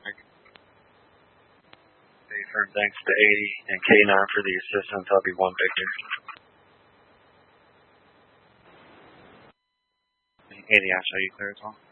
Firm, thanks to 80 and K9 for the assistance. I'll be 1 Victor. 80, I saw you clear as well.